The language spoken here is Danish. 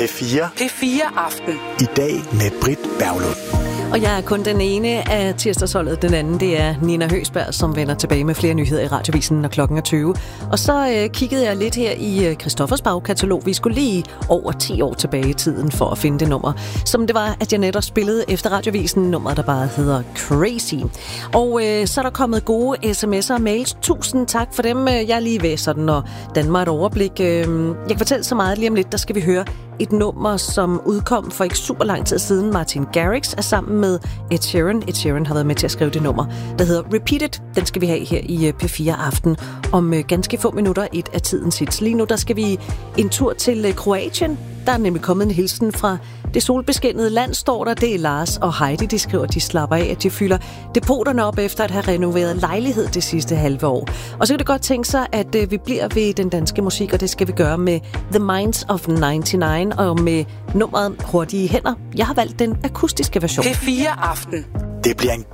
P4. P4 Aften. I dag med Britt Berglund. Og jeg er kun den ene af tirsdagsholdet. Den anden, det er Nina Høgsberg, som vender tilbage med flere nyheder i Radiovisen, når klokken er 20. Og så kiggede jeg lidt her i Christoffers bagkatalog. Vi skulle lige over 10 år tilbage i tiden for at finde det nummer, som det var, at jeg netop spillede efter Radiovisen, nummer der bare hedder Crazy. Og så er der kommet gode sms'er og mails. Tusind tak for dem. Jeg er lige ved sådan og danne mig et overblik. Jeg kan fortælle så meget lige om lidt. Der skal vi høre et nummer, som udkom for ikke super lang tid siden. Martin Garrix er sammen med Ed Sheeran. Ed Sheeran har været med til at skrive det nummer, der hedder Repeat It. Den skal vi have her i P4 Aften om ganske få minutter, et af tidens hits. Lige nu der skal vi en tur til Kroatien. Der er nemlig kommet en hilsen fra det solbeskinnede land, står der. Det er Lars og Heidi, de skriver, at de slapper af, at de fylder depoterne op efter at have renoveret lejlighed det sidste halve år. Og så kan det godt tænke sig, at vi bliver ved den danske musik, og det skal vi gøre med The Minds of 99 og med nummeret Hurtige Hænder. Jeg har valgt den akustiske version. P4 Aften. Det bliver en